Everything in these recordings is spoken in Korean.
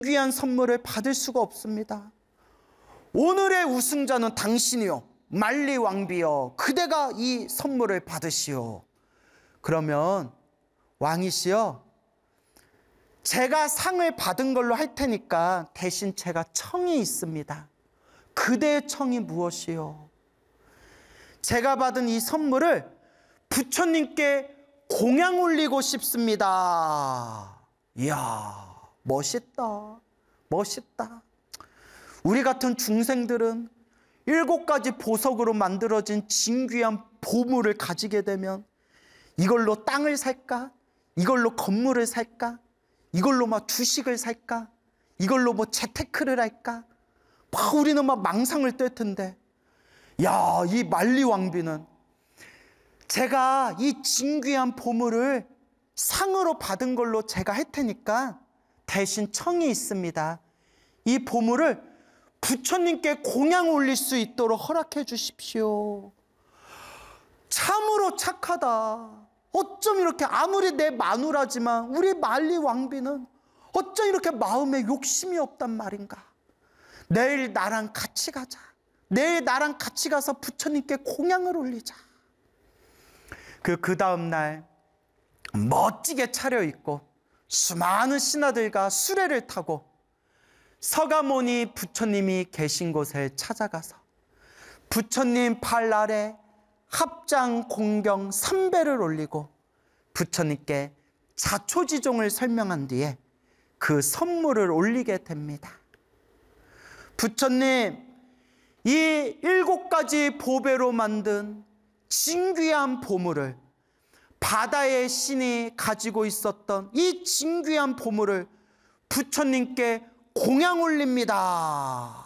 귀한 선물을 받을 수가 없습니다. 오늘의 우승자는 당신이요, 만리 왕비여, 그대가 이 선물을 받으시오. 그러면 왕이시여, 제가 상을 받은 걸로 할 테니까 대신 제가 청이 있습니다. 그대의 청이 무엇이요? 제가 받은 이 선물을 부처님께 공양 올리고 싶습니다. 이야, 멋있다. 멋있다. 우리 같은 중생들은 7가지 보석으로 만들어진 진귀한 보물을 가지게 되면 이걸로 땅을 살까? 이걸로 건물을 살까? 이걸로 막 주식을 살까? 이걸로 뭐 재테크를 할까? 막 우리는 막 망상을 뗄 텐데, 야, 이 만리 왕비는 제가 이 진귀한 보물을 상으로 받은 걸로 제가 할 테니까 대신 청이 있습니다. 이 보물을 부처님께 공양 올릴 수 있도록 허락해 주십시오. 참으로 착하다. 어쩜 이렇게, 아무리 내 마누라지만 우리 만리 왕비는 어쩜 이렇게 마음에 욕심이 없단 말인가. 내일 나랑 같이 가자. 내일 나랑 같이 가서 부처님께 공양을 올리자. 그 다음 날 멋지게 차려입고 수많은 신하들과 수레를 타고 서가모니 부처님이 계신 곳에 찾아가서 부처님 발 아래 합장 공경 3배를 올리고 부처님께 자초지종을 설명한 뒤에 그 선물을 올리게 됩니다. 부처님, 이 7가지 보배로 만든 진귀한 보물을, 바다의 신이 가지고 있었던 이 진귀한 보물을 부처님께 공양 올립니다.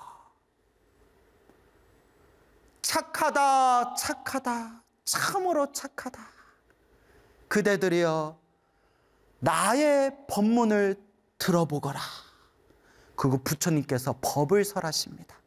착하다, 착하다, 참으로 착하다. 그대들이여, 나의 법문을 들어보거라. 그리고 부처님께서 법을 설하십니다.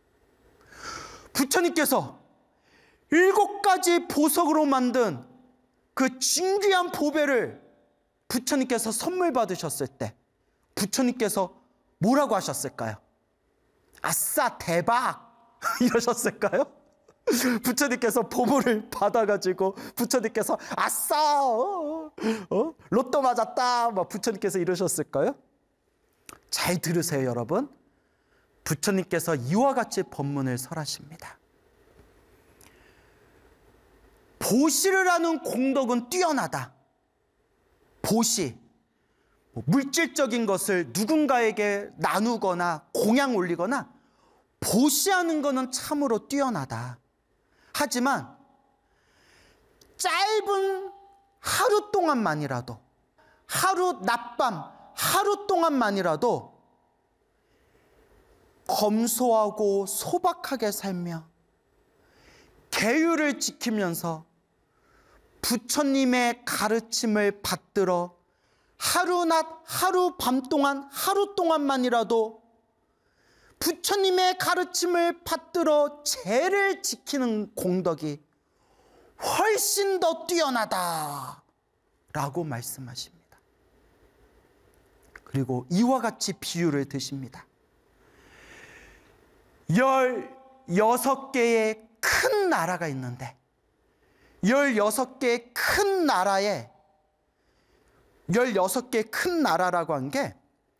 부처님께서 7가지 보석으로 만든 그 진귀한 보배를 부처님께서 선물 받으셨을 때 부처님께서 뭐라고 하셨을까요? 아싸, 대박! 이러셨을까요? 부처님께서 보물을 받아가지고 부처님께서 아싸, 로또 맞았다, 막 부처님께서 이러셨을까요? 잘 들으세요, 여러분. 부처님께서 이와 같이 법문을 설하십니다. 보시를 하는 공덕은 뛰어나다. 보시, 물질적인 것을 누군가에게 나누거나 공양 올리거나 보시하는 것은 참으로 뛰어나다. 하지만 짧은 하루 동안만이라도, 하루 낮밤 하루 동안만이라도 검소하고 소박하게 살며 계율을 지키면서 부처님의 가르침을 받들어 하루낮 하루밤 동안 하루 동안만이라도 부처님의 가르침을 받들어 죄를 지키는 공덕이 훨씬 더 뛰어나다 라고 말씀하십니다. 그리고 이와 같이 비유를 드십니다. 16개의 큰 나라가 있는데 16개의 큰 나라에 16개의 큰 나라라고 한 게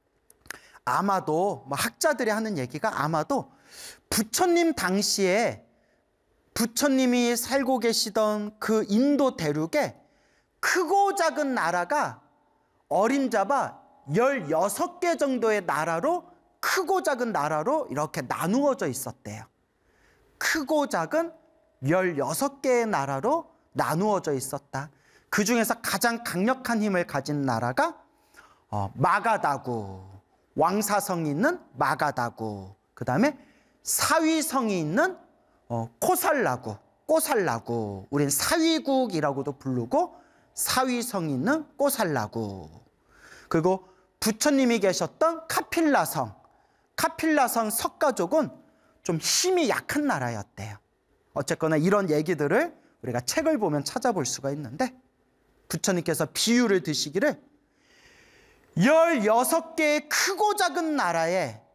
아마도 학자들이 하는 얘기가 아마도 부처님 당시에 부처님이 살고 계시던 그 인도 대륙에 크고 작은 나라가 어림잡아 16개 정도의 나라로, 크고 작은 나라로 이렇게 나누어져 있었대요. 크고 작은 16개의 나라로 나누어져 있었다. 그 중에서 가장 강력한 힘을 가진 나라가 마가다구, 왕사성이 있는 마가다구, 그 다음에 사위성이 있는 꼬살라구, 우린 사위국이라고도 부르고 사위성이 있는 꼬살라구, 그리고 부처님이 계셨던 카필라성 석가족은 좀 힘이 약한 나라였대요. 어쨌거나 이런 얘기들을 우리가 책을 보면 찾아볼 수가 있는데 부처님께서 비유를 드시기를 16개의 크고 작은 나라에